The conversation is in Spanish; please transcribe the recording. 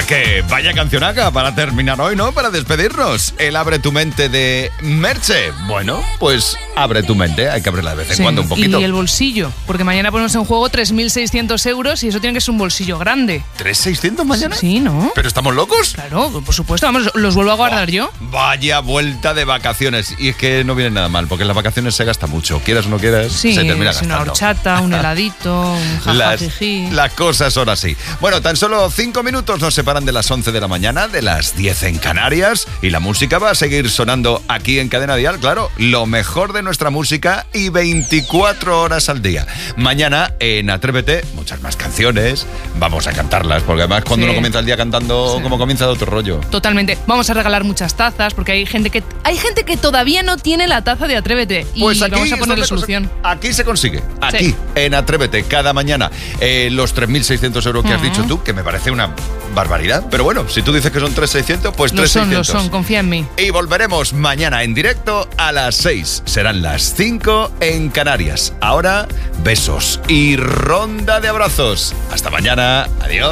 sea que vaya cancionaca para terminar hoy, ¿no? Para despedirnos. El Abre tu mente de Merche. Bueno, pues abre tu mente. Hay que abrirla de vez en cuando un poquito. Y el bolsillo, porque mañana ponemos en juego 3.600 euros y eso tiene que ser un bolsillo grande. ¿3.600 mañana? Sí, ¿no? ¿Pero estamos locos? Claro, por supuesto. Vamos, los vuelvo a guardar yo. Vaya vuelta de vacaciones. Y es que no viene nada mal, porque en las vacaciones se gasta mucho. Quieras o no quieras, sí, se termina una gastando. horchata, un heladito, un jajajijí. Las cosas son así. Bueno, tan solo 5 minutos nos separan de las 11 de la mañana, de las 10 en Canarias, y la música va a seguir sonando aquí en Cadena Dial, claro, lo mejor de nuestra música y 24 horas al día. Mañana en Atrévete, muchas más canciones, vamos a cantarlas, porque además cuando uno comienza el día cantando, como comienza de otro rollo. Totalmente. Vamos a regalar muchas tazas, porque hay gente que todavía no tiene la taza de Atrévete, y pues aquí vamos a ponerle solución. Aquí se consigue, aquí en Atrévete, cada mañana. Los 3.600 euros que has dicho tú, que me parece una barbaridad, pero bueno, si tú dices que son 3.600, pues 3.600. Lo son, confía en mí. Y volveremos mañana en directo a las 6. Serán las 5 en Canarias. Ahora, besos y ronda de abrazos. Hasta mañana. Adiós.